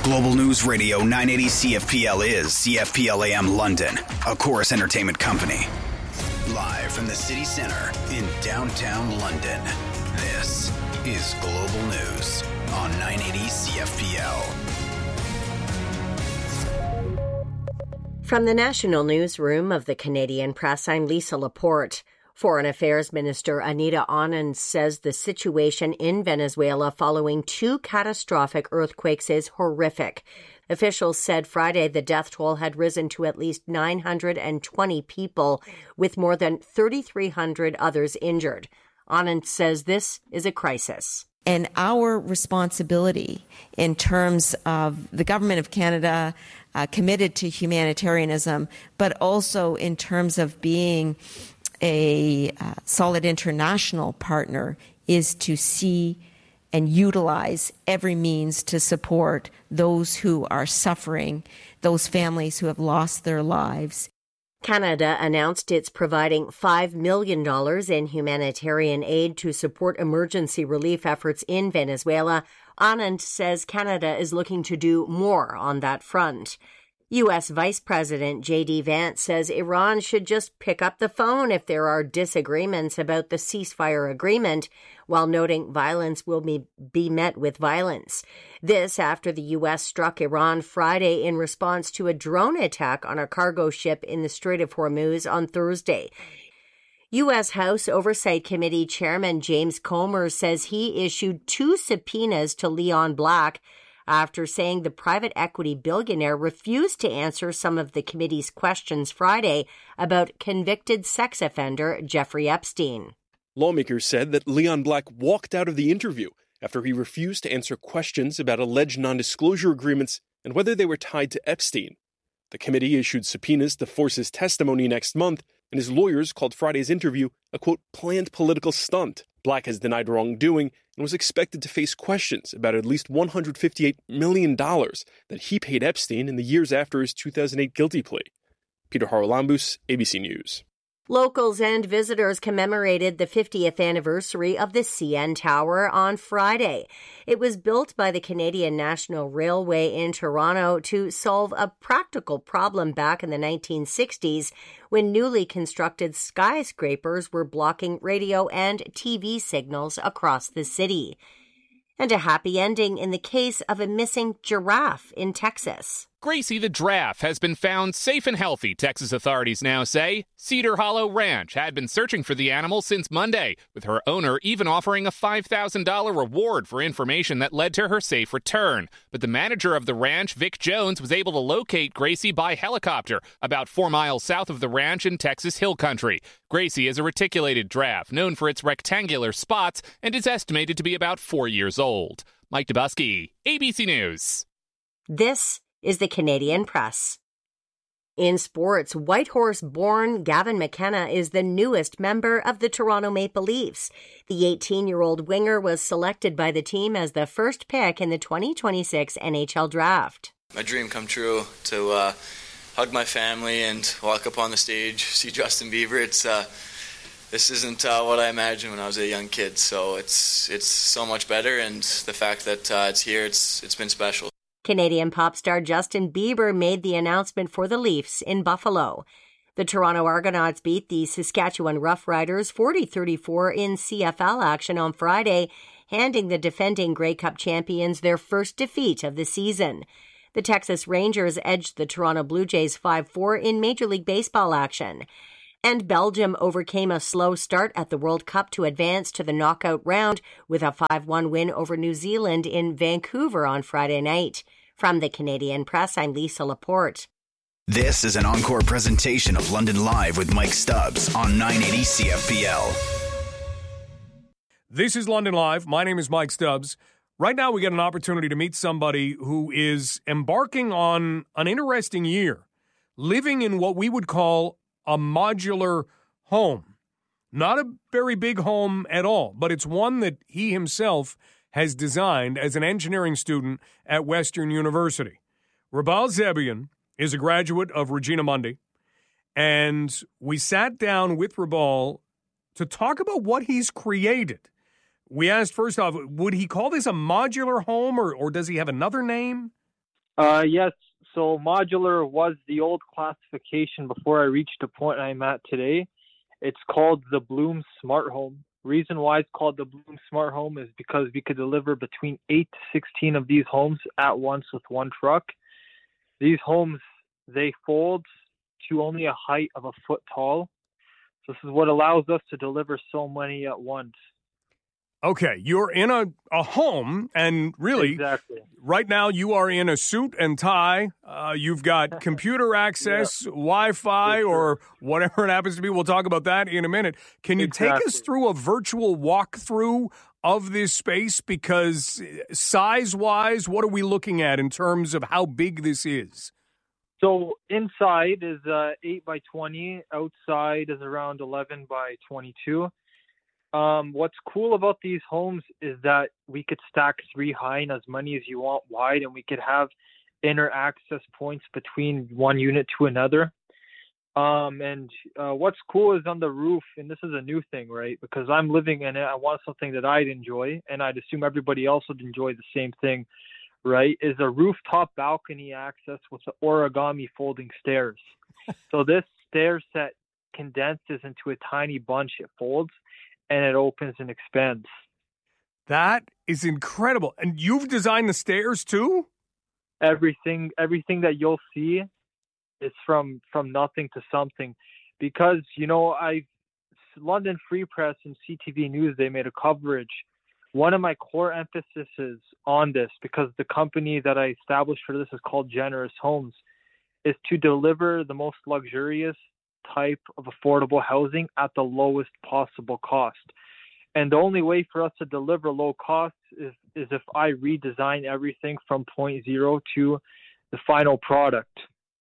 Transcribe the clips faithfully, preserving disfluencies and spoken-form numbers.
Global News Radio nine eighty C F P L is C F P L A M London, a Chorus Entertainment company. Live from the city centre in downtown London, this is Global News on nine eighty C F P L. From the National Newsroom of the Canadian Press, I'm Lisa Laporte. Foreign Affairs Minister Anita Anand says the situation in Venezuela following two catastrophic earthquakes is horrific. Officials said Friday the death toll had risen to at least nine hundred twenty people, with more than thirty-three hundred others injured. Anand says this is a crisis. And our responsibility in terms of the Government of Canada uh, committed to humanitarianism, but also in terms of being a uh, solid international partner, is to see and utilize every means to support those who are suffering, those families who have lost their lives. Canada announced it's providing five million dollars in humanitarian aid to support emergency relief efforts in Venezuela. Anand says Canada is looking to do more on that front. U S. Vice President J D. Vance says Iran should just pick up the phone if there are disagreements about the ceasefire agreement, while noting violence will be, be met with violence. This after the U S struck Iran Friday in response to a drone attack on a cargo ship in the Strait of Hormuz on Thursday. U S. House Oversight Committee Chairman James Comer says he issued two subpoenas to Leon Black after saying the private equity billionaire refused to answer some of the committee's questions Friday about convicted sex offender Jeffrey Epstein. Lawmakers said that Leon Black walked out of the interview after he refused to answer questions about alleged non-disclosure agreements and whether they were tied to Epstein. The committee issued subpoenas to force his testimony next month, and his lawyers called Friday's interview a, quote, planned political stunt. Black has denied wrongdoing and was expected to face questions about at least one hundred fifty-eight million dollars that he paid Epstein in the years after his two thousand eight guilty plea. Peter Haralambous, A B C News. Locals and visitors commemorated the fiftieth anniversary of the C N Tower on Friday. It was built by the Canadian National Railway in Toronto to solve a practical problem back in the nineteen sixties when newly constructed skyscrapers were blocking radio and T V signals across the city. And a happy ending in the case of a missing giraffe in Texas. Gracie the giraffe has been found safe and healthy, Texas authorities now say. Cedar Hollow Ranch had been searching for the animal since Monday, with her owner even offering a five thousand dollars reward for information that led to her safe return. But the manager of the ranch, Vic Jones, was able to locate Gracie by helicopter about four miles south of the ranch in Texas Hill Country. Gracie is a reticulated giraffe known for its rectangular spots and is estimated to be about four years old. Mike Dubusky, A B C News. This is the Canadian Press. In sports, Whitehorse-born Gavin McKenna is the newest member of the Toronto Maple Leafs. The eighteen-year-old winger was selected by the team as the first pick in the twenty twenty-six N H L draft. My dream come true to uh, hug my family and walk up on the stage, see Justin Bieber. It's uh, this isn't uh, what I imagined when I was a young kid, so it's it's so much better, and the fact that uh, it's here, it's it's been special. Canadian pop star Justin Bieber made the announcement for the Leafs in Buffalo. The Toronto Argonauts beat the Saskatchewan Roughriders forty thirty-four in C F L action on Friday, handing the defending Grey Cup champions their first defeat of the season. The Texas Rangers edged the Toronto Blue Jays five four in Major League Baseball action. And Belgium overcame a slow start at the World Cup to advance to the knockout round with a five one win over New Zealand in Vancouver on Friday night. From the Canadian Press, I'm Lisa Laporte. This is an encore presentation of London Live with Mike Stubbs on nine eighty C F P L. This is London Live. My name is Mike Stubbs. Right now we get an opportunity to meet somebody who is embarking on an interesting year, living in what we would call a modular home. Not a very big home at all, but it's one that he himself has designed as an engineering student at Western University. Rabal Zebian is a graduate of Regina Mundi, and we sat down with Rabal to talk about what he's created. We asked, first off, would he call this a modular home, or, or does he have another name? Uh, yes. So modular was the old classification before I reached the point I'm at today. It's called the Bloom Smart Home. Reason why it's called the Bloom Smart Home is because we could deliver between eight to sixteen of these homes at once with one truck. These homes, they fold to only a height of a foot tall. So this is what allows us to deliver so many at once. Okay, you're in a, a home, and really, exactly. right now you are in a suit and tie. Uh, you've got computer access, yeah. Wi-Fi, sure. or whatever it happens to be. We'll talk about that in a minute. Can you exactly. take us through a virtual walkthrough of this space? Because size-wise, what are we looking at in terms of how big this is? So inside is uh, eight by twenty. Outside is around eleven by twenty-two. Um, what's cool about these homes is that we could stack three high and as many as you want wide, and we could have inner access points between one unit to another. Um, and uh, what's cool is on the roof, and this is a new thing, right? Because I'm living in it, I want something that I'd enjoy, and I'd assume everybody else would enjoy the same thing, right? Is a rooftop balcony access with the origami folding stairs. So this stair set condenses into a tiny bunch. It folds. And it opens and expands. That is incredible. And you've designed the stairs too? Everything everything that you'll see is from from nothing to something. Because, you know, I London Free Press and C T V News, they made a coverage. One of my core emphases on this, because the company that I established for this is called Generous Homes, is to deliver the most luxurious type of affordable housing at the lowest possible cost. And the only way for us to deliver low costs is, is if I redesign everything from point zero to the final product.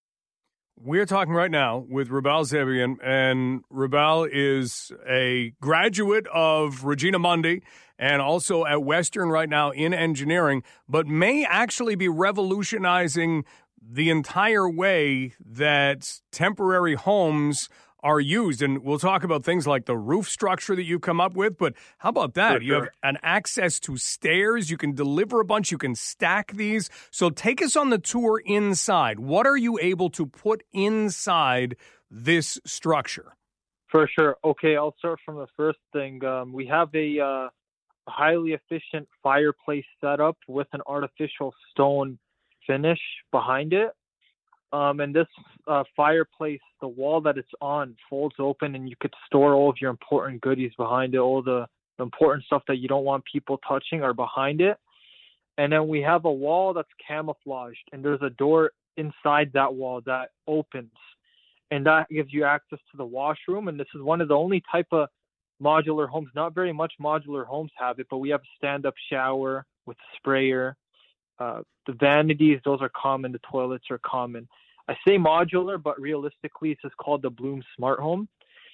We're talking right now with Rubal Zebian, and Rubal is a graduate of Regina Mundi and also at Western right now in engineering, but may actually be revolutionizing the entire way that temporary homes are used. And we'll talk about things like the roof structure that you've come up with, but how about that? For you sure. have an access to stairs. You can deliver a bunch. You can stack these. So take us on the tour inside. What are you able to put inside this structure? For sure. Okay, I'll start from the first thing. Um, we have a uh, highly efficient fireplace setup with an artificial stone finish behind it. Um, and this uh, fireplace, the wall that it's on folds open, and you could store all of your important goodies behind it. All the, the important stuff that you don't want people touching are behind it. And then we have a wall that's camouflaged, and there's a door inside that wall that opens, and that gives you access to the washroom. And this is one of the only type of modular homes, not very much modular homes have it, but we have a stand-up shower with a sprayer. Uh, the vanities, those are common. The toilets are common. I say modular, but realistically, it's just called the Bloom Smart Home.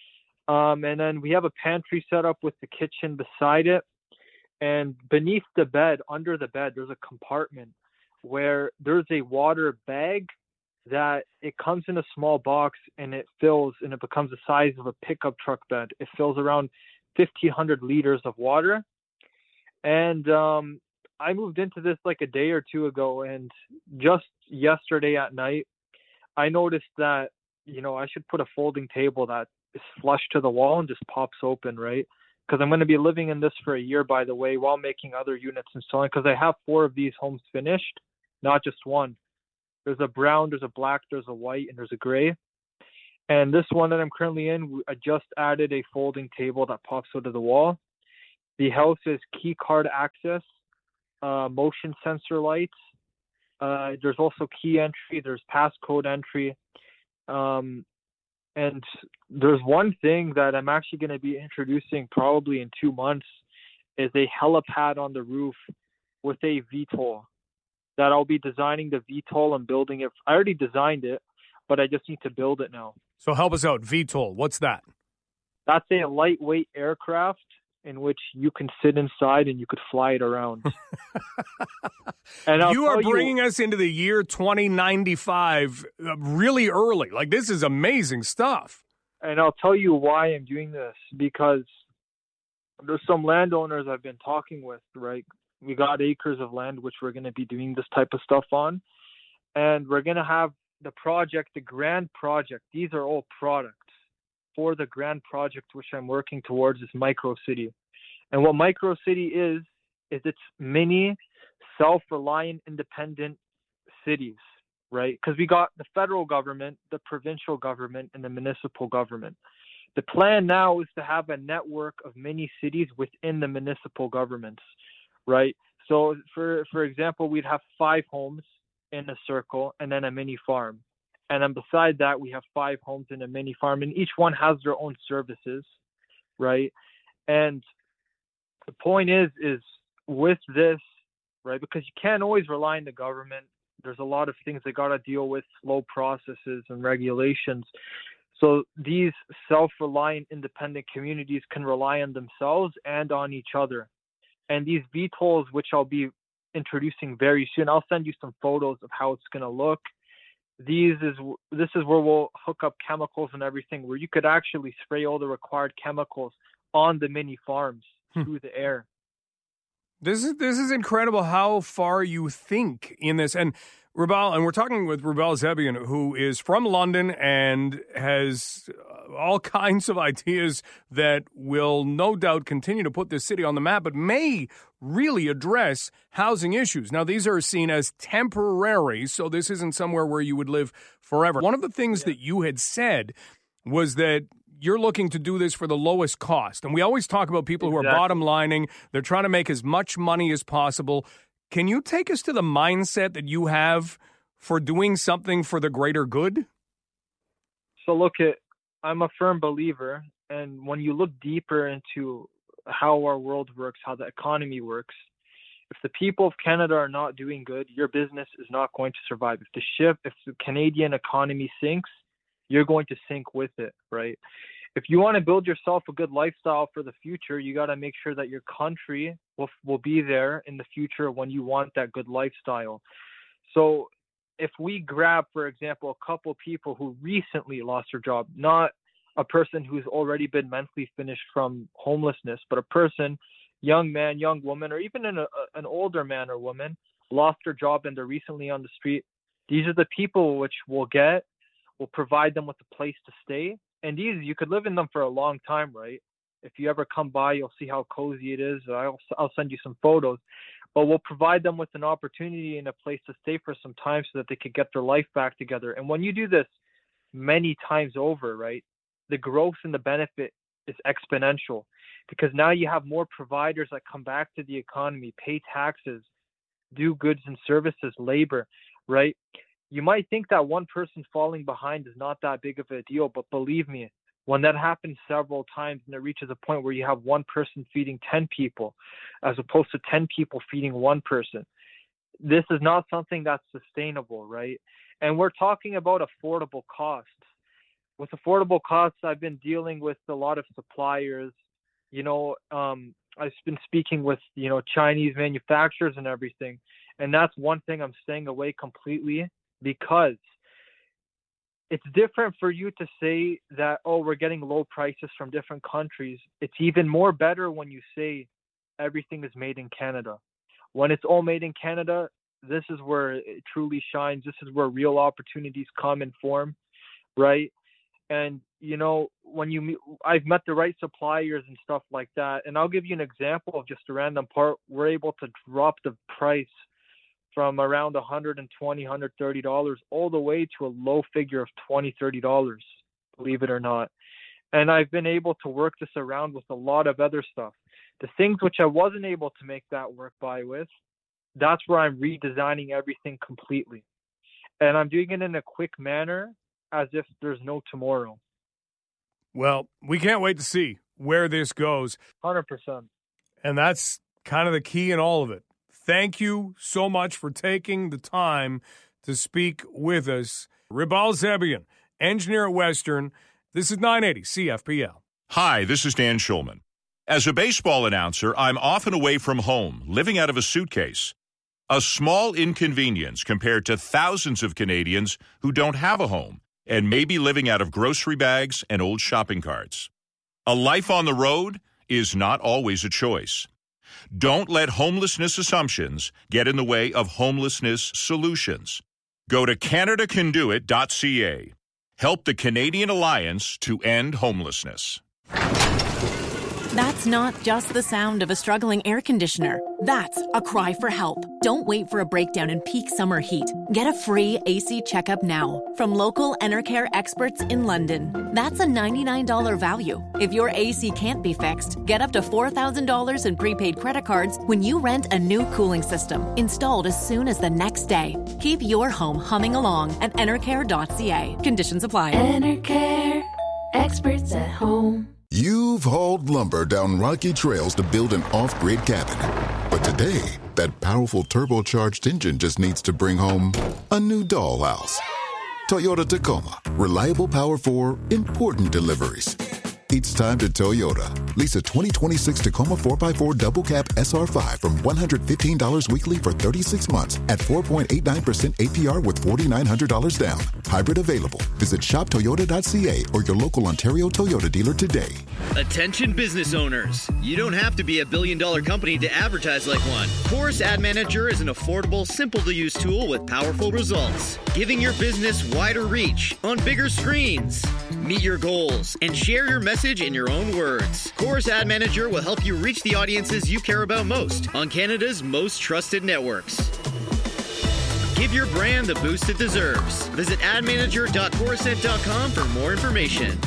Um, and then we have a pantry set up with the kitchen beside it. And beneath the bed, under the bed, there's a compartment where there's a water bag that it comes in a small box, and it fills, and it becomes the size of a pickup truck bed. It fills around fifteen hundred liters of water. And um, I moved into this like a day or two ago, and just yesterday at night, I noticed that, you know, I should put a folding table that is flush to the wall and just pops open, right? Because I'm going to be living in this for a year, by the way, while making other units and so on, because I have four of these homes finished, not just one. There's a brown, there's a black, there's a white, and there's a gray. And this one that I'm currently in, I just added a folding table that pops out of the wall. The house is key card access. Uh, motion sensor lights. Uh, there's also key entry. There's passcode entry. Um, and there's one thing that I'm actually going to be introducing probably in two months is a helipad on the roof with a V TOL that I'll be designing the V TOL and building it. I already designed it, but I just need to build it now. So help us out. V TOL, what's that? That's a lightweight aircraft in which you can sit inside and you could fly it around. And you are bringing you, us into the year twenty ninety-five uh, really early. Like, this is amazing stuff. And I'll tell you why I'm doing this, because there's some landowners I've been talking with, right? We got acres of land which we're going to be doing this type of stuff on. And we're going to have the project, the grand project. These are all products for the grand project, which I'm working towards, is Micro City. And what Micro City is, is it's mini, self-reliant, independent cities, right? Because we got the federal government, the provincial government, and the municipal government. The plan now is to have a network of mini cities within the municipal governments, right? So, for for example, we'd have five homes in a circle and then a mini farm. And then beside that, we have five homes in a mini farm, and each one has their own services, right? And the point is, is with this, right, because you can't always rely on the government. There's a lot of things they got to deal with, slow processes and regulations. So these self-reliant, independent communities can rely on themselves and on each other. And these V TOLs, which I'll be introducing very soon, I'll send you some photos of how it's going to look. These is this is where we'll hook up chemicals and everything, where you could actually spray all the required chemicals on the mini farms hmm. through the air. This is this is incredible how far you think in this. And Rubal, and we're talking with Rubal Zebian, who is from London and has all kinds of ideas that will no doubt continue to put this city on the map, but may really address housing issues. Now, these are seen as temporary, so this isn't somewhere where you would live forever. One of the things yeah. that you had said was that you're looking to do this for the lowest cost. And we always talk about people exactly. who are bottom lining. They're trying to make as much money as possible. Can you take us to the mindset that you have for doing something for the greater good? So look, at, I'm a firm believer. And when you look deeper into how our world works, how the economy works, if the people of Canada are not doing good, your business is not going to survive. If the ship, if the Canadian economy sinks, you're going to sink with it, right? If you want to build yourself a good lifestyle for the future, you got to make sure that your country will will be there in the future when you want that good lifestyle. So if we grab, for example, a couple people who recently lost their job, not a person who's already been mentally finished from homelessness, but a person, young man, young woman, or even an, a, an older man or woman, lost their job and they're recently on the street. These are the people which will get will provide them with a place to stay. And these, you could live in them for a long time, right? If you ever come by, you'll see how cozy it is. I'll, I'll send you some photos. But we'll provide them with an opportunity and a place to stay for some time so that they could get their life back together. And when you do this many times over, right, the growth and the benefit is exponential, because now you have more providers that come back to the economy, pay taxes, do goods and services, labor, right? You might think that one person falling behind is not that big of a deal, but believe me, when that happens several times and it reaches a point where you have one person feeding ten people as opposed to ten people feeding one person, this is not something that's sustainable, right? And we're talking about affordable costs. With affordable costs, I've been dealing with a lot of suppliers. You know, um, I've been speaking with, you know, Chinese manufacturers and everything. And that's one thing I'm staying away completely, because it's different for you to say that, oh, we're getting low prices from different countries. It's even more better when you say everything is made in Canada. When it's all made in Canada, this is where it truly shines. This is where real opportunities come and form, right? And, you know, when you meet, I've met the right suppliers and stuff like that. And I'll give you an example of just a random part. We're able to drop the price from around one hundred twenty dollars, one hundred thirty dollars all the way to a low figure of twenty dollars, thirty dollars, believe it or not. And I've been able to work this around with a lot of other stuff. The things which I wasn't able to make that work by with, that's where I'm redesigning everything completely. And I'm doing it in a quick manner as if there's no tomorrow. Well, we can't wait to see where this goes. one hundred percent. And that's kind of the key in all of it. Thank you so much for taking the time to speak with us. Rubal Zebian, engineer at Western. This is nine eighty C F P L. Hi, this is Dan Schulman. As a baseball announcer, I'm often away from home, living out of a suitcase. A small inconvenience compared to thousands of Canadians who don't have a home and may be living out of grocery bags and old shopping carts. A life on the road is not always a choice. Don't let homelessness assumptions get in the way of homelessness solutions. Go to Canada Can Do It dot C A. Help the Canadian Alliance to End Homelessness. That's not just the sound of a struggling air conditioner. That's a cry for help. Don't wait for a breakdown in peak summer heat. Get a free A C checkup now from local Enercare experts in London. That's a ninety-nine dollars value. If your A C can't be fixed, get up to four thousand dollars in prepaid credit cards when you rent a new cooling system, installed as soon as the next day. Keep your home humming along at Enercare dot C A. Conditions apply. Enercare, experts at home. You've hauled lumber down rocky trails to build an off-grid cabin. But today, that powerful turbocharged engine just needs to bring home a new dollhouse. Toyota Tacoma. Reliable power for important deliveries. It's time to Toyota. Lease a twenty twenty-six Tacoma four by four Double Cab S R five from one hundred fifteen dollars weekly for thirty-six months at four point eight nine percent A P R with four thousand nine hundred dollars down. Hybrid available. Visit shop toyota dot C A or your local Ontario Toyota dealer today. Attention business owners. You don't have to be a billion dollar company to advertise like one. Chorus Ad Manager is an affordable, simple to use tool with powerful results, giving your business wider reach on bigger screens. Meet your goals and share your message in your own words. Chorus Ad Manager will help you reach the audiences you care about most on Canada's most trusted networks. Give your brand the boost it deserves. Visit ad manager dot chorusnet dot com for more information.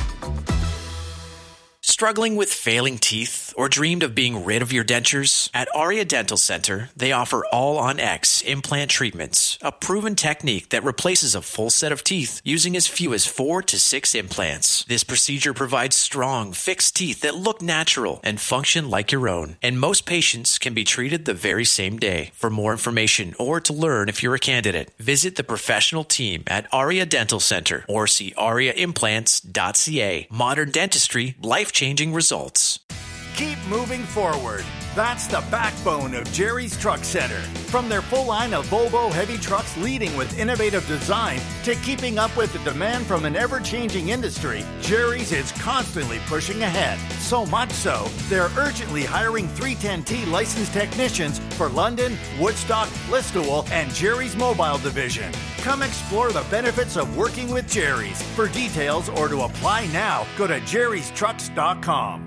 Struggling with failing teeth or dreamed of being rid of your dentures? At Aria Dental Center, they offer All-on-X implant treatments, a proven technique that replaces a full set of teeth using as few as four to six implants. This procedure provides strong, fixed teeth that look natural and function like your own, and most patients can be treated the very same day. For more information or to learn if you're a candidate, visit the professional team at Aria Dental Center or see aria implants dot C A. Modern dentistry, life-changing results. Keep moving forward. That's the backbone of Jerry's Truck Center. From their full line of Volvo heavy trucks leading with innovative design to keeping up with the demand from an ever-changing industry, Jerry's is constantly pushing ahead. So much so, they're urgently hiring three ten T licensed technicians for London, Woodstock, Listowel, and Jerry's Mobile Division. Come explore the benefits of working with Jerry's. For details or to apply now, go to jerrys trucks dot com.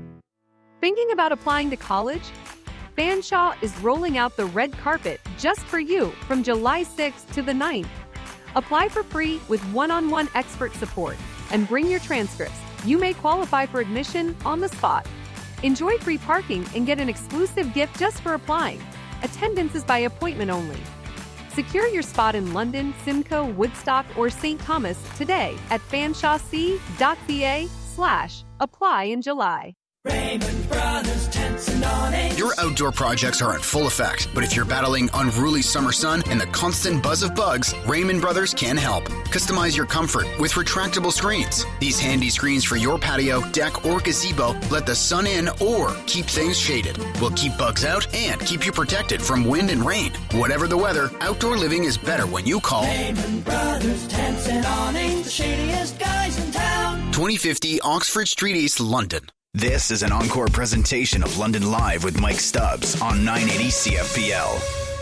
Thinking about applying to college? Fanshawe is rolling out the red carpet just for you from July sixth to the ninth. Apply for free with one-on-one expert support and bring your transcripts. You may qualify for admission on the spot. Enjoy free parking and get an exclusive gift just for applying. Attendance is by appointment only. Secure your spot in London, Simcoe, Woodstock, or Saint Thomas today at fanshawec dot C A slash apply in July. Raymond Brothers Tents and Awnings. Your outdoor projects are in full effect, but if you're battling unruly summer sun and the constant buzz of bugs, Raymond Brothers can help. Customize your comfort with retractable screens. These handy screens for your patio, deck, or gazebo let the sun in or keep things shaded. Will keep bugs out and keep you protected from wind and rain. Whatever the weather, outdoor living is better when you call Raymond Brothers Tents and Awnings, the shadiest guys in town. twenty fifty Oxford Street East, London. This is an encore presentation of London Live with Mike Stubbs on nine eighty C F P L.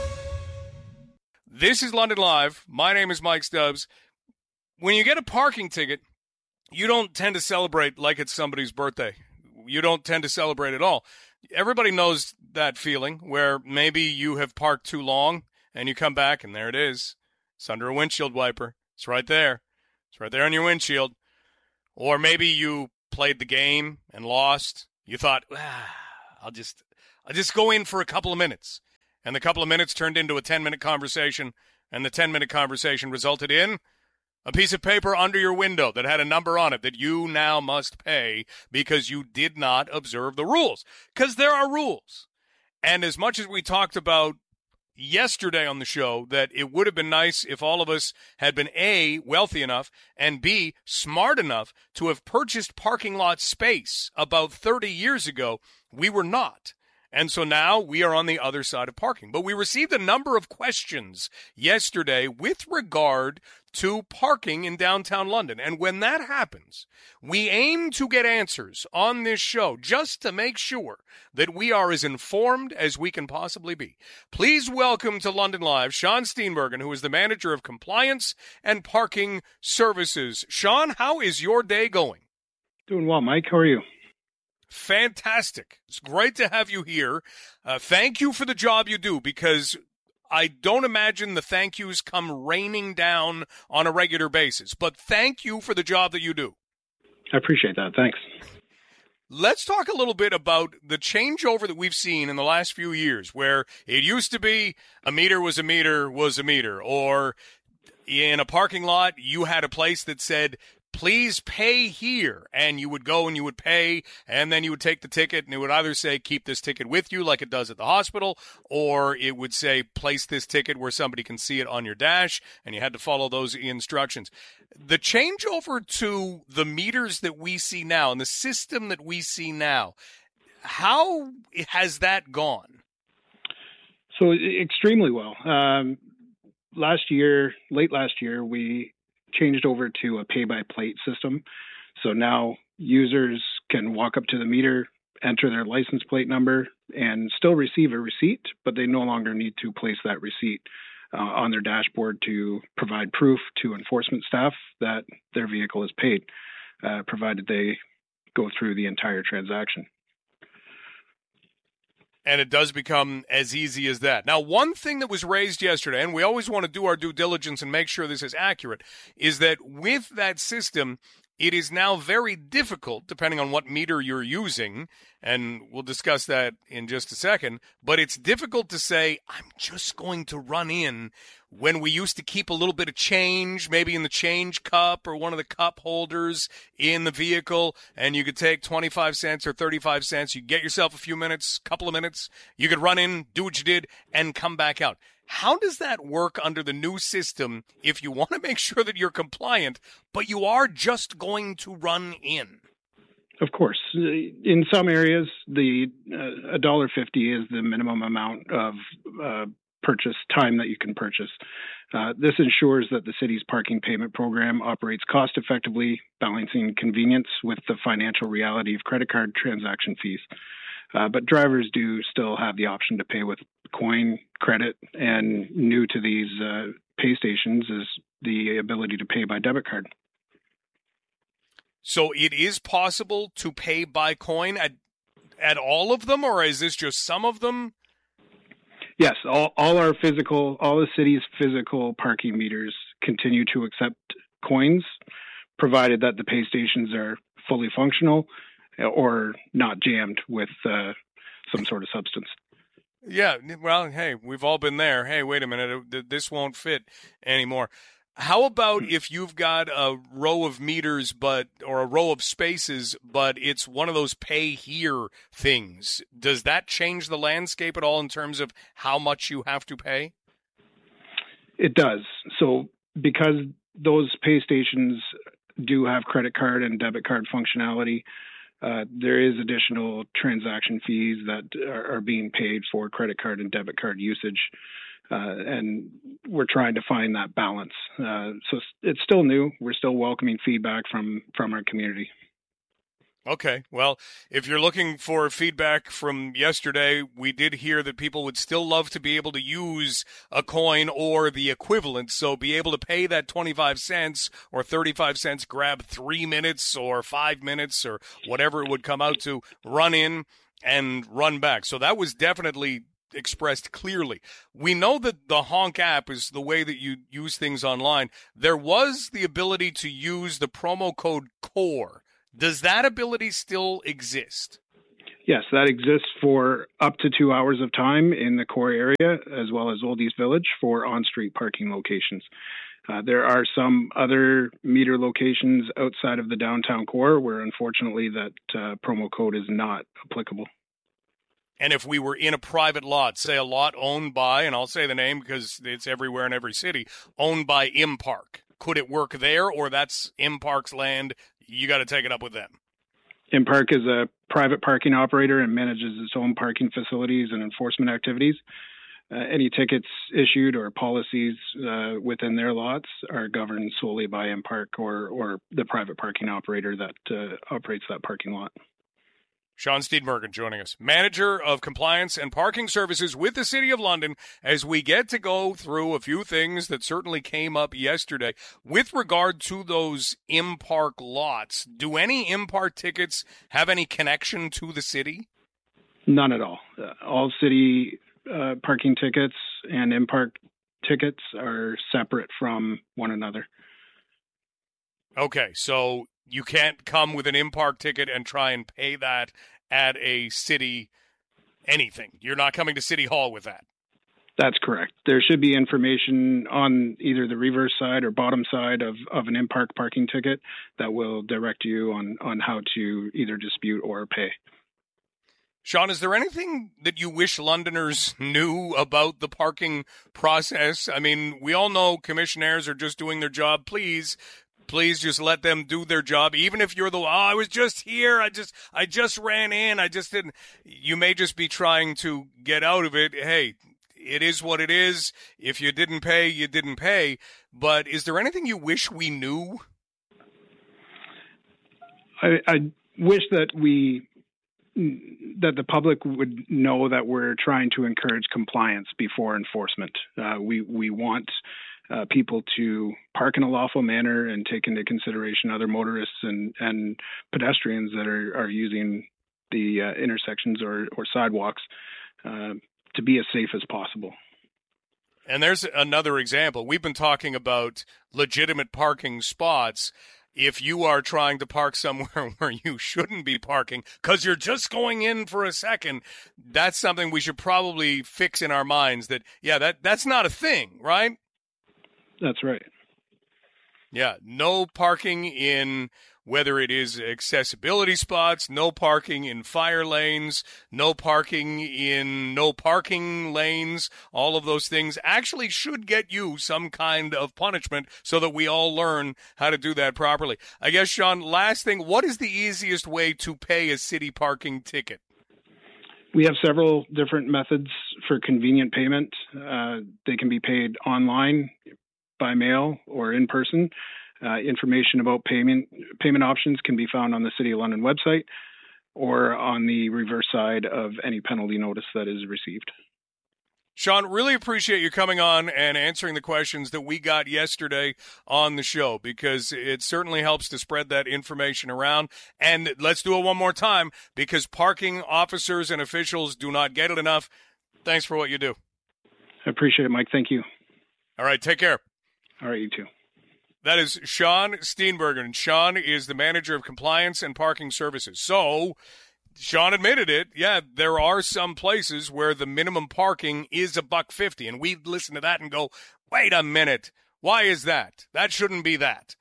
This is London Live. My name is Mike Stubbs. When you get a parking ticket, you don't tend to celebrate like it's somebody's birthday. You don't tend to celebrate at all. Everybody knows that feeling where maybe you have parked too long and you come back and there it is. It's under a windshield wiper. It's right there. It's right there on your windshield. Or maybe you played the game and lost. You thought, ah, I'll just I'll just go in for a couple of minutes. And the couple of minutes turned into a ten-minute conversation, and the ten-minute conversation resulted in a piece of paper under your window that had a number on it that you now must pay because you did not observe the rules. Because there are rules. And as much as we talked about yesterday on the show that it would have been nice if all of us had been A, wealthy enough, and B, smart enough to have purchased parking lot space about thirty years ago, we were not. And so now we are on the other side of parking. But we received a number of questions yesterday with regard to parking in downtown London. And when that happens, we aim to get answers on this show just to make sure that we are as informed as we can possibly be. Please welcome to London Live Sean Steenbergen, who is the manager of compliance and parking services. Sean, how is your day going? Doing well, Mike. How are you? Fantastic. It's great to have you here. Uh, thank you for the job you do, because I don't imagine the thank yous come raining down on a regular basis. But thank you for the job that you do. I appreciate that. Thanks. Let's talk a little bit about the changeover that we've seen in the last few years, where it used to be a meter was a meter was a meter, or in a parking lot, you had a place that said, please pay here, and you would go and you would pay, and then you would take the ticket, and it would either say, keep this ticket with you like it does at the hospital, or it would say, place this ticket where somebody can see it on your dash, and you had to follow those instructions. The changeover to the meters that we see now, and the system that we see now, how has that gone? So extremely well. Um, last year, late last year, we changed over to a pay-by-plate system. So now users can walk up to the meter, enter their license plate number, and still receive a receipt, but they no longer need to place that receipt uh, on their dashboard to provide proof to enforcement staff that their vehicle is paid, uh, provided they go through the entire transaction. And it does become as easy as that. Now, one thing that was raised yesterday, and we always want to do our due diligence and make sure this is accurate, is that with that system, it is now very difficult, depending on what meter you're using, and we'll discuss that in just a second, but it's difficult to say, I'm just going to run in, when we used to keep a little bit of change, maybe in the change cup or one of the cup holders in the vehicle, and you could take twenty-five cents or thirty-five cents, you get yourself a few minutes, couple of minutes, you could run in, do what you did, and come back out. How does that work under the new system if you want to make sure that you're compliant, but you are just going to run in? Of course. In some areas, the uh, one dollar fifty is the minimum amount of uh, purchase time that you can purchase. Uh, this ensures that the city's parking payment program operates cost effectively, balancing convenience with the financial reality of credit card transaction fees. Uh, but drivers do still have the option to pay with coin, credit, and new to these uh, pay stations is the ability to pay by debit card. So it is possible to pay by coin at at all of them, or is this just some of them? Yes, all, all our physical, all the city's physical parking meters continue to accept coins, provided that the pay stations are fully functional or not jammed with uh, some sort of substance. Yeah, well, hey, we've all been there. Hey, wait a minute, this won't fit anymore. How about if you've got a row of meters, but or a row of spaces, but it's one of those pay here things? Does that change the landscape at all in terms of how much you have to pay? It does. So because those pay stations do have credit card and debit card functionality, uh, there is additional transaction fees that are, are being paid for credit card and debit card usage. Uh, and we're trying to find that balance. Uh, so it's still new. We're still welcoming feedback from, from our community. Okay. Well, if you're looking for feedback from yesterday, we did hear that people would still love to be able to use a coin or the equivalent. So be able to pay that twenty-five cents or thirty-five cents, grab three minutes or five minutes or whatever it would come out to, run in and run back. So that was definitely expressed clearly. We know that the Honk app is the way that you use things online. There was the ability to use the promo code CORE. Does that ability still exist? Yes, that exists for up to two hours of time in the core area, as well as Oldies Village for on-street parking locations. Uh, there are some other meter locations outside of the downtown core where, unfortunately, that uh, promo code is not applicable. And if we were in a private lot, say a lot owned by, and I'll say the name because it's everywhere in every city, owned by Impark, could it work there, or that's Impark's land? You got to take it up with them. InPark is a private parking operator and manages its own parking facilities and enforcement activities. Uh, any tickets issued or policies uh, within their lots are governed solely by InPark or, or the private parking operator that uh, operates that parking lot. Sean Steenbergen joining us, Manager of Compliance and Parking Services with the City of London, as we get to go through a few things that certainly came up yesterday. With regard to those InPark lots, do any InPark tickets have any connection to the city? None at all. Uh, all city uh, parking tickets and InPark tickets are separate from one another. Okay, so you can't come with an InPark ticket and try and pay that at a city anything. You're not coming to City Hall with that. That's correct. There should be information on either the reverse side or bottom side of, of an InPark parking ticket that will direct you on, on how to either dispute or pay. Sean, is there anything that you wish Londoners knew about the parking process? I mean, we all know commissionaires are just doing their job. Please, please just let them do their job. Even if you're the, oh, I was just here. I just, I just ran in. I just didn't. You may just be trying to get out of it. Hey, it is what it is. If you didn't pay, you didn't pay. But is there anything you wish we knew? I, I wish that we, that the public would know that we're trying to encourage compliance before enforcement. Uh, we, we want uh, people to park in a lawful manner and take into consideration other motorists and, and pedestrians that are, are using the uh, intersections or, or sidewalks uh, to be as safe as possible. And there's another example. We've been talking about legitimate parking spots. If you are trying to park somewhere where you shouldn't be parking because you're just going in for a second, that's something we should probably fix in our minds that, yeah, that that's not a thing, right? That's right. Yeah, no parking in whether it is accessibility spots, no parking in fire lanes, no parking in no parking lanes, all of those things actually should get you some kind of punishment so that we all learn how to do that properly. I guess, Sean, last thing, what is the easiest way to pay a city parking ticket? We have several different methods for convenient payment. Uh, they can be paid online, by mail, or in person. Uh, information about payment payment options can be found on the City of London website or on the reverse side of any penalty notice that is received. Sean, really appreciate you coming on and answering the questions that we got yesterday on the show, because it certainly helps to spread that information around. And let's do it one more time, because parking officers and officials do not get it enough. Thanks for what you do. I appreciate it, Mike. Thank you. All right, take care. All right, you too. That is Sean Steenbergen. Sean is the Manager of Compliance and Parking Services. So, Sean admitted it. Yeah, there are some places where the minimum parking is a buck fifty, and we listen to that and go, "Wait a minute, why is that? That shouldn't be that."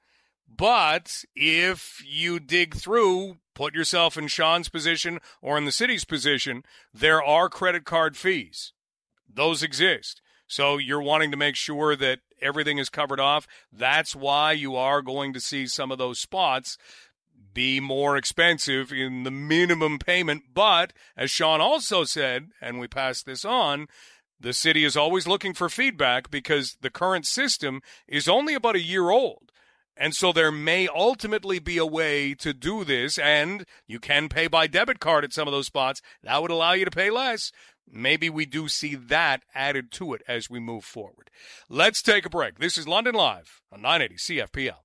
But if you dig through, put yourself in Sean's position or in the city's position, there are credit card fees. Those exist. So you're wanting to make sure that everything is covered off. That's why you are going to see some of those spots be more expensive in the minimum payment. But as Sean also said, and we pass this on, the city is always looking for feedback because the current system is only about a year old. And so there may ultimately be a way to do this, and you can pay by debit card at some of those spots. That would allow you to pay less. Maybe we do see that added to it as we move forward. Let's take a break. This is London Live on nine eighty C F P L.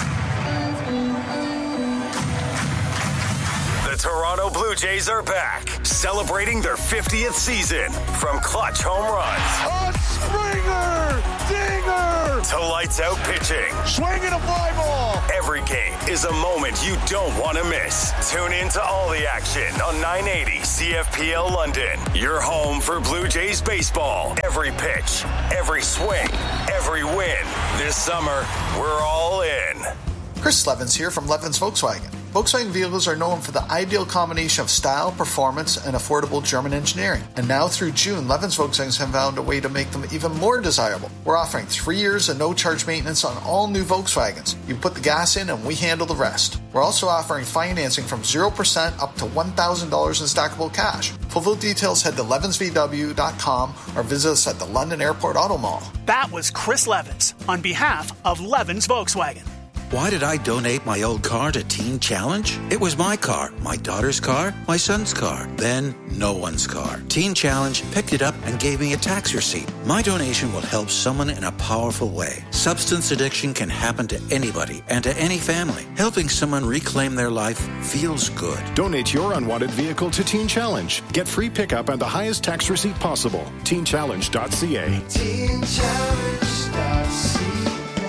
The Toronto Blue Jays are back, celebrating their fiftieth season. From clutch home runs, a Springer dinger, to lights out pitching, swinging a fly ball. Every game is a moment you don't want to miss. Tune in to all the action on nine eighty C F P L London. Your home for Blue Jays baseball. Every pitch, every swing, every win. This summer, we're all in. Chris Levins here from Levins Volkswagen. Volkswagen vehicles are known for the ideal combination of style, performance, and affordable German engineering. And now through June, Levens Volkswagens have found a way to make them even more desirable. We're offering three years of no-charge maintenance on all new Volkswagens. You put the gas in and we handle the rest. We're also offering financing from zero percent up to one thousand dollars in stackable cash. For full details, head to levens v w dot com or visit us at the London Airport Auto Mall. That was Chris Levens on behalf of Levens Volkswagen. Why did I donate my old car to Teen Challenge? It was my car, my daughter's car, my son's car, then no one's car. Teen Challenge picked it up and gave me a tax receipt. My donation will help someone in a powerful way. Substance addiction can happen to anybody and to any family. Helping someone reclaim their life feels good. Donate your unwanted vehicle to Teen Challenge. Get free pickup and the highest tax receipt possible. teen challenge dot c a. teen challenge dot c a.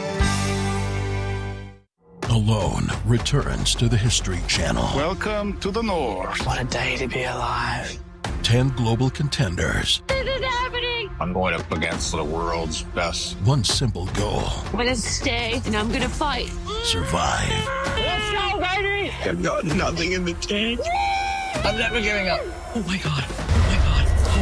Alone returns to the History Channel. Welcome to the North. What a day to be alive. Ten global contenders. This is happening. I'm going up against the world's best. One simple goal. I'm going to stay and I'm going to fight. Survive. Let's go, baby. I've got nothing in the tank. I'm never giving up. Oh my God. Oh my God.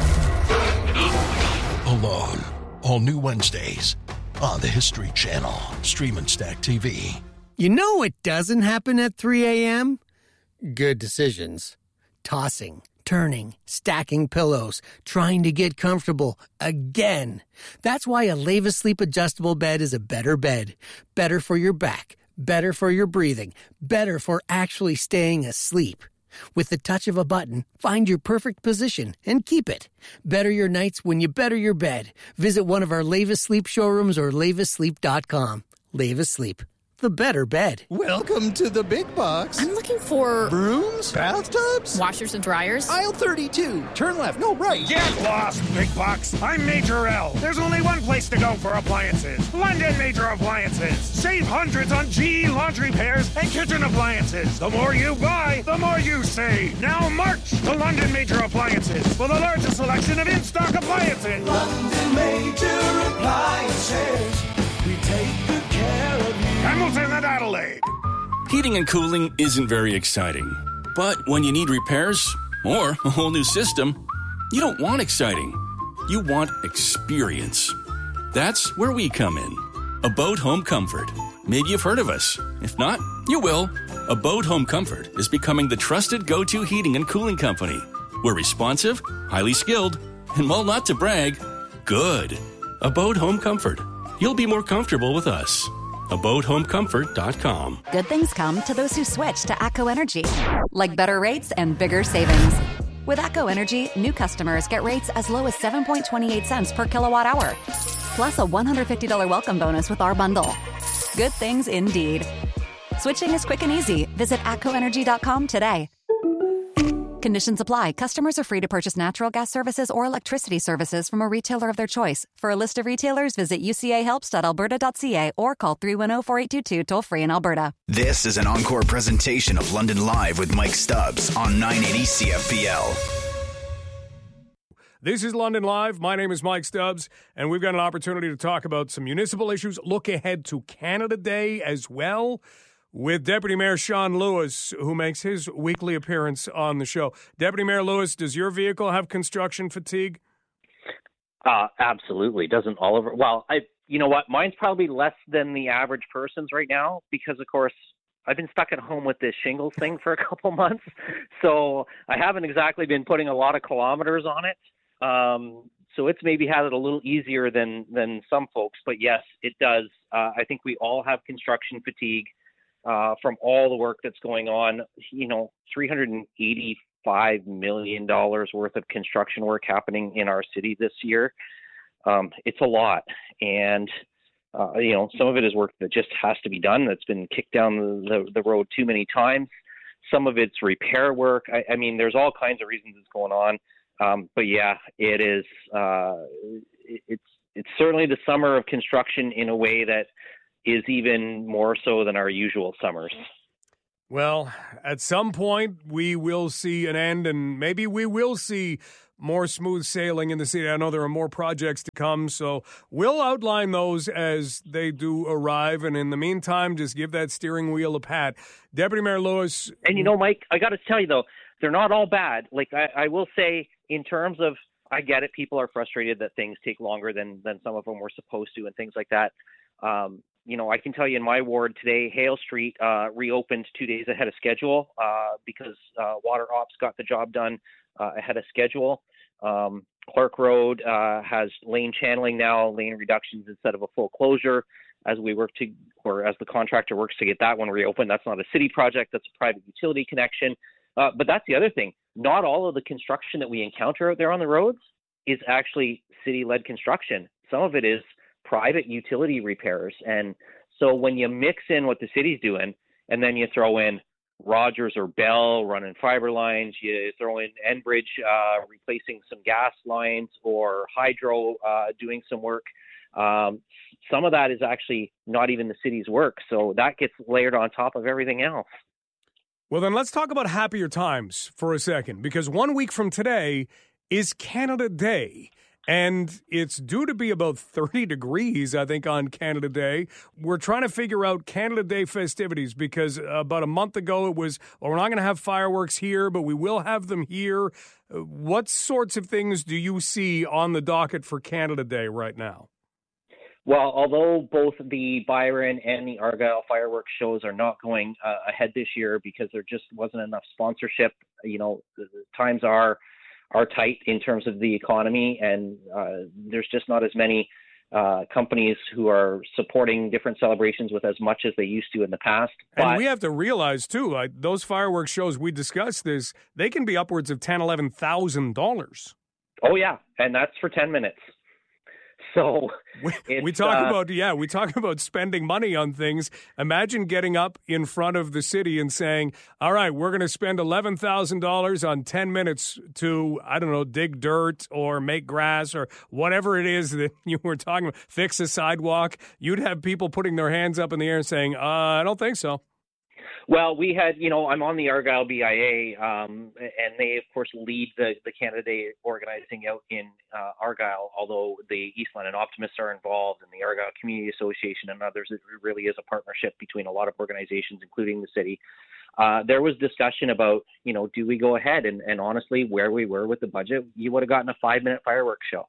Oh my God. Alone. All new Wednesdays on the History Channel. Stream and Stack T V. You know what doesn't happen at three a.m.? Good decisions. Tossing, turning, stacking pillows, trying to get comfortable again. That's why a Leva Sleep adjustable bed is a better bed. Better for your back, better for your breathing, better for actually staying asleep. With the touch of a button, find your perfect position and keep it. Better your nights when you better your bed. Visit one of our Leva Sleep showrooms or leva sleep dot com. Leva Sleep. The better bed. Welcome to the big box. I'm looking for... brooms? Bathtubs? Washers and dryers? Aisle thirty-two. Turn left. No, right. Get lost, big box. I'm Major L. There's only one place to go for appliances. London Major Appliances. Save hundreds on G E laundry pairs and kitchen appliances. The more you buy, the more you save. Now march to London Major Appliances for the largest selection of in-stock appliances. London Major Appliances. We take good care of you. Hamilton and Adelaide. Heating and cooling isn't very exciting. But when you need repairs or a whole new system, you don't want exciting. You want experience. That's where we come in. Abode Home Comfort. Maybe you've heard of us. If not, you will. Abode Home Comfort is becoming the trusted go-to heating and cooling company. We're responsive, highly skilled, and while not to brag, good. Abode Home Comfort. You'll be more comfortable with us. abode home comfort dot com. Good things come to those who switch to ATCO Energy, like better rates and bigger savings. With ATCO Energy, new customers get rates as low as seven point two eight cents per kilowatt hour, plus a one hundred fifty dollars welcome bonus with our bundle. Good things indeed. Switching is quick and easy. Visit atco energy dot com today. Conditions apply. Customers are free to purchase natural gas services or electricity services from a retailer of their choice. For a list of retailers, visit u c a helps dot alberta dot c a or call three one zero, four eight two two toll-free in Alberta. This is an encore presentation of London Live with Mike Stubbs on nine eighty C F P L. This is London Live. My name is Mike Stubbs, and we've got an opportunity to talk about some municipal issues. Look ahead to Canada Day as well, with Deputy Mayor Sean Lewis, who makes his weekly appearance on the show. Deputy Mayor Lewis, does your vehicle have construction fatigue? Uh, absolutely. Doesn't all over. Well, I, you know what? Mine's probably less than the average person's right now because, of course, I've been stuck at home with this shingles thing for a couple months. So I haven't exactly been putting a lot of kilometers on it. Um, so it's maybe had it a little easier than, than some folks. But yes, it does. Uh, I think we all have construction fatigue. Uh, from all the work that's going on, you know, three hundred eighty-five million dollars worth of construction work happening in our city this year. Um, it's a lot. And, uh, you know, some of it is work that just has to be done. That's been kicked down the, the, the road too many times. Some of it's repair work. I, I mean, there's all kinds of reasons it's going on. Um, but yeah, it is, uh, it, it's, it's certainly the summer of construction in a way that is even more so than our usual summers. Well, at some point we will see an end, and maybe we will see more smooth sailing in the city. I know there are more projects to come, so we'll outline those as they do arrive. And in the meantime, just give that steering wheel a pat. Deputy Mayor Lewis. And you know, Mike, I got to tell you, though, they're not all bad. Like, I, I will say, in terms of, I get it, people are frustrated that things take longer than, than some of them were supposed to and things like that. Um, you know, I can tell you in my ward today, Hale Street uh, reopened two days ahead of schedule uh, because uh, Water Ops got the job done uh, ahead of schedule. Um, Clark Road uh, has lane channeling now, lane reductions instead of a full closure as we work to, or as the contractor works to get that one reopened. That's not a city project, that's a private utility connection. Uh, but that's the other thing. Not all of the construction that we encounter out there on the roads is actually city-led construction. Some of it is private utility repairs. And so when you mix in what the city's doing, and then you throw in Rogers or Bell running fiber lines, you throw in Enbridge uh, replacing some gas lines, or Hydro uh, doing some work, um, some of that is actually not even the city's work. So that gets layered on top of everything else. Well, then let's talk about happier times for a second, because one week from today is Canada Day. And it's due to be about thirty degrees, I think, on Canada Day. We're trying to figure out Canada Day festivities because about a month ago it was, well, we're not going to have fireworks here, but we will have them here. What sorts of things do you see on the docket for Canada Day right now? Well, although both the Byron and the Argyle fireworks shows are not going uh, ahead this year because there just wasn't enough sponsorship, you know, the, the times are are tight in terms of the economy, and uh, there's just not as many uh, companies who are supporting different celebrations with as much as they used to in the past. And but, we have to realize, too, like those fireworks shows we discussed this, they can be upwards of ten thousand dollars, eleven thousand dollars. Oh, yeah, and that's for ten minutes. So we, we talk uh, about, yeah, we talk about spending money on things. Imagine getting up in front of the city and saying, all right, we're going to spend eleven thousand dollars on ten minutes to, I don't know, dig dirt or make grass or whatever it is that you were talking about, fix a sidewalk. You'd have people putting their hands up in the air and saying, uh, I don't think so. Well, we had, you know, I'm on the Argyle B I A, um, and they, of course, lead the, the Canada Day organizing out in uh, Argyle, although the East London Optimists are involved and the Argyle Community Association and others. It really is a partnership between a lot of organizations, including the city. Uh, there was discussion about, you know, do we go ahead? And, and honestly, where we were with the budget, you would have gotten a five-minute fireworks show.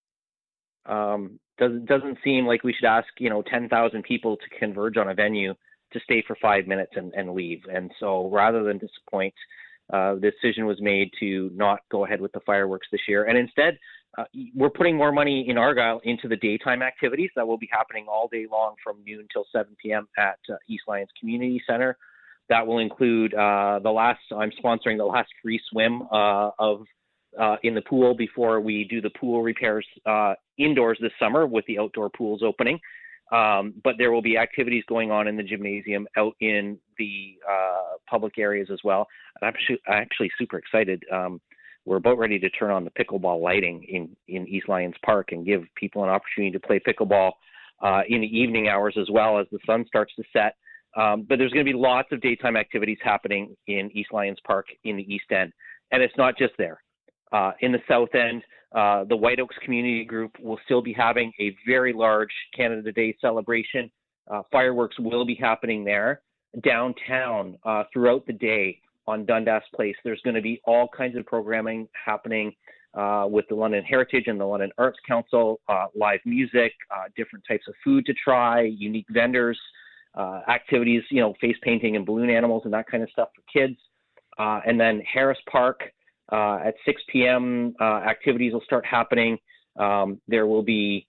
Um, doesn't doesn't seem like we should ask, you know, ten thousand people to converge on a venue to stay for five minutes and, and leave. And so rather than disappoint, uh, the decision was made to not go ahead with the fireworks this year. And instead, uh, we're putting more money in Argyle into the daytime activities that will be happening all day long from noon till seven p.m. at uh, East Lyons Community Center. That will include uh, the last, I'm sponsoring the last free swim uh, of uh, in the pool before we do the pool repairs uh, indoors this summer with the outdoor pools opening. Um, but there will be activities going on in the gymnasium out in the uh, public areas as well. And I'm actually, actually super excited. Um, we're about ready to turn on the pickleball lighting in, in East Lyons Park and give people an opportunity to play pickleball uh, in the evening hours as well as the sun starts to set. Um, but there's going to be lots of daytime activities happening in East Lyons Park in the East End. And it's not just there. Uh, in the South End, uh, the White Oaks Community Group will still be having a very large Canada Day celebration. Uh, fireworks will be happening there. Downtown, uh, throughout the day on Dundas Place, there's going to be all kinds of programming happening uh, with the London Heritage and the London Arts Council, uh, live music, uh, different types of food to try, unique vendors, uh, activities, you know, face painting and balloon animals and that kind of stuff for kids. Uh, and then Harris Park, Uh, at six p.m., uh, activities will start happening. Um, there will be,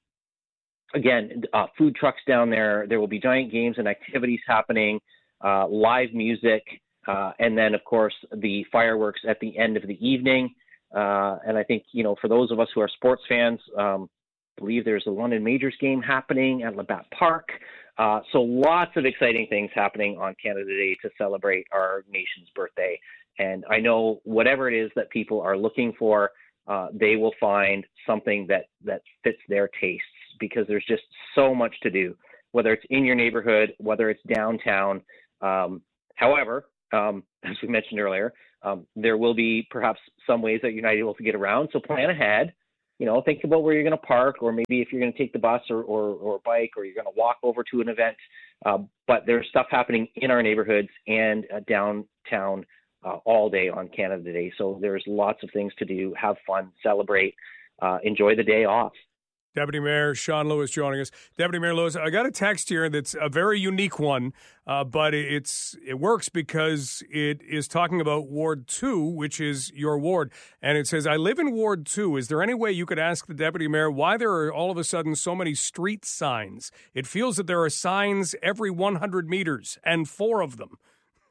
again, uh, food trucks down there. There will be giant games and activities happening, uh, live music, uh, and then, of course, the fireworks at the end of the evening. Uh, and I think, you know, for those of us who are sports fans, um, I believe there's a London Majors game happening at Labatt Park. Uh, so lots of exciting things happening on Canada Day to celebrate our nation's birthday. And I know whatever it is that people are looking for, uh, they will find something that, that fits their tastes because there's just so much to do, whether it's in your neighborhood, whether it's downtown. Um, however, um, as we mentioned earlier, Um, there will be perhaps some ways that you're not able to get around. So plan ahead. You know, think about where you're going to park, or maybe if you're going to take the bus or, or, or bike, or you're going to walk over to an event. Uh, but there's stuff happening in our neighborhoods and uh, downtown uh, all day on Canada Day. So there's lots of things to do, have fun, celebrate, uh, enjoy the day off. Deputy Mayor Sean Lewis joining us. Deputy Mayor Lewis, I got a text here that's a very unique one, uh, but it's it works because it is talking about Ward two, which is your ward. And it says, I live in Ward two. Is there any way you could ask the Deputy Mayor why there are all of a sudden so many street signs? It feels that there are signs every one hundred meters, and four of them.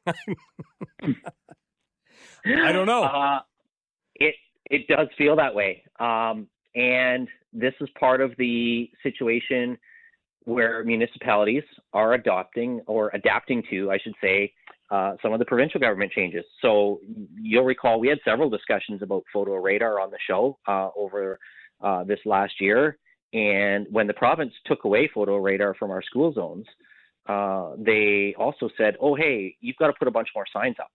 I don't know. Uh, it, it does feel that way. Um, and this is part of the situation where municipalities are adopting or adapting to, I should say, uh, some of the provincial government changes. So you'll recall we had several discussions about photo radar on the show uh, over uh, this last year. And when the province took away photo radar from our school zones, uh, they also said, oh, hey, you've got to put a bunch more signs up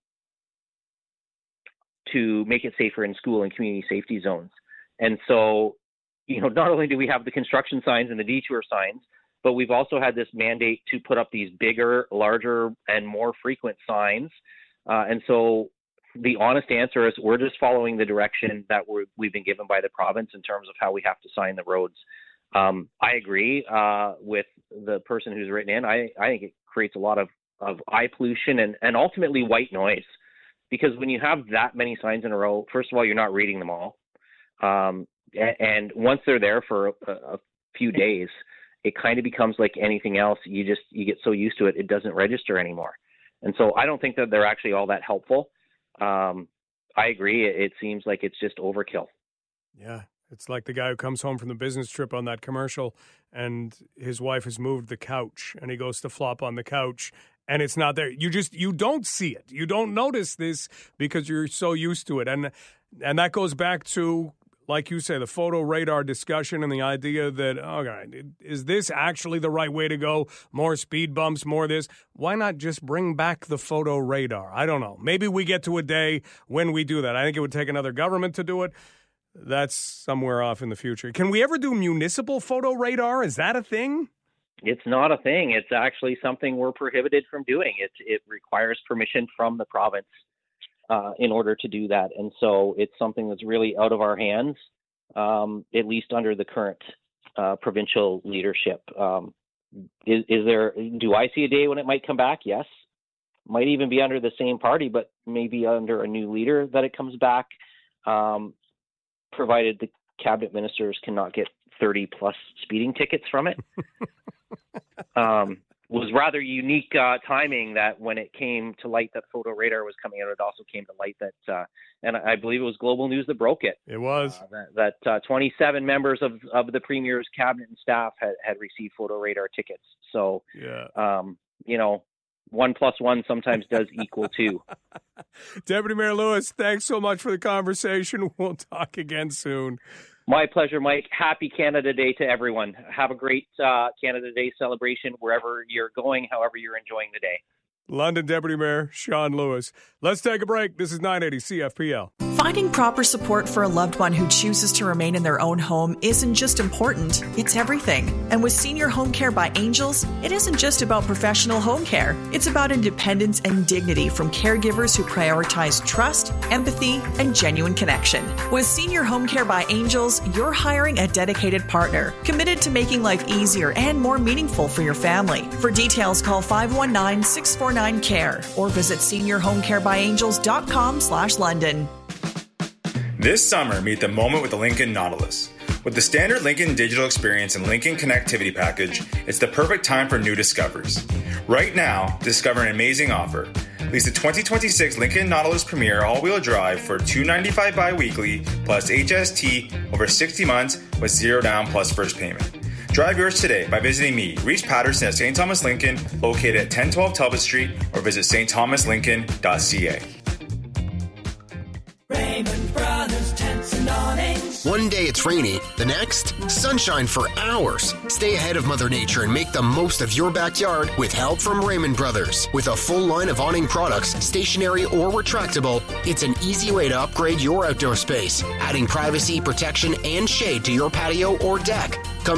to make it safer in school and community safety zones. And so, you know, not only do we have the construction signs and the detour signs, but we've also had this mandate to put up these bigger, larger, and more frequent signs. Uh, and so the honest answer is we're just following the direction that we're, we've been given by the province in terms of how we have to sign the roads. Um, I agree uh, with the person who's written in. I, I think it creates a lot of, of eye pollution and, and ultimately white noise. Because when you have that many signs in a row, first of all, you're not reading them all. Um, and once they're there for a, a few days, it kind of becomes like anything else. You just, you get so used to it, it doesn't register anymore. And so I don't think that they're actually all that helpful. Um, I agree. It, it seems like it's just overkill. Yeah. It's like the guy who comes home from the business trip on that commercial and his wife has moved the couch and he goes to flop on the couch and it's not there. You just, you don't see it. You don't notice this because you're so used to it. And, and that goes back to, like you say, the photo radar discussion and the idea that, okay, is this actually the right way to go? More speed bumps, more this. Why not just bring back the photo radar? I don't know. Maybe we get to a day when we do that. I think it would take another government to do it. That's somewhere off in the future. Can we ever do municipal photo radar? Is that a thing? It's not a thing. It's actually something we're prohibited from doing. It, it requires permission from the province uh, in order to do that. And so it's something that's really out of our hands, um, at least under the current uh, provincial leadership. Um, is, is there, do I see a day when it might come back? Yes. Might even be under the same party, but maybe under a new leader that it comes back, um, provided the cabinet ministers cannot get thirty plus speeding tickets from it. um, was rather unique uh, timing that when it came to light that photo radar was coming out, it also came to light that, uh, and I believe it was Global News that broke it. It was. Uh, that that uh, twenty-seven members of, of the Premier's cabinet and staff had, had received photo radar tickets. So, yeah. um, you know, one plus one sometimes does equal two. Deputy Mayor Lewis, thanks so much for the conversation. We'll talk again soon. My pleasure, Mike. Happy Canada Day to everyone. Have a great uh, Canada Day celebration wherever you're going, however you're enjoying the day. London Deputy Mayor Sean Lewis. Let's take a break. This is nine eighty C F P L. Finding proper support for a loved one who chooses to remain in their own home isn't just important, it's everything. And with Senior Home Care by Angels, it isn't just about professional home care. It's about independence and dignity from caregivers who prioritize trust, empathy, and genuine connection. With Senior Home Care by Angels, you're hiring a dedicated partner, committed to making life easier and more meaningful for your family. For details, call five one nine, six four nine, C A R E or visit senior home care by angels dot com slash London. This summer, meet the moment with the Lincoln Nautilus. With the standard Lincoln digital experience and Lincoln connectivity package, it's the perfect time for new discoveries. Right now, discover an amazing offer. Lease the twenty twenty-six Lincoln Nautilus Premier all-wheel drive for two hundred ninety-five dollars bi-weekly plus H S T over sixty months with zero down plus first payment. Drive yours today by visiting me, Reese Patterson at Saint Thomas Lincoln, located at ten twelve Talbot Street, or visit s t thomas lincoln dot c a. Raymond Brothers Tents and Awnings. One day it's rainy, the next, sunshine for hours. Stay ahead of Mother Nature and make the most of your backyard with help from Raymond Brothers. With a full line of awning products, stationary or retractable, it's an easy way to upgrade your outdoor space, adding privacy, protection, and shade to your patio or deck. Come